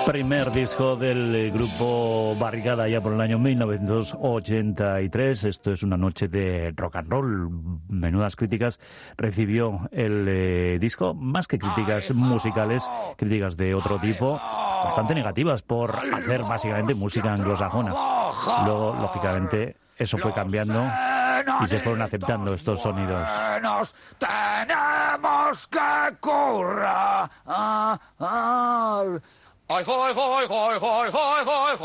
Primer disco del grupo Barricada ya por el año 1983. Esto es una noche de rock and roll. Menudas críticas recibió el disco, más que críticas musicales, críticas de otro tipo, bastante negativas por hacer básicamente música anglosajona. Luego, lógicamente, eso fue cambiando y se fueron aceptando estos sonidos. Tenemos que currar. ¡Ay, joy, joy, joy, joy, joy, joy!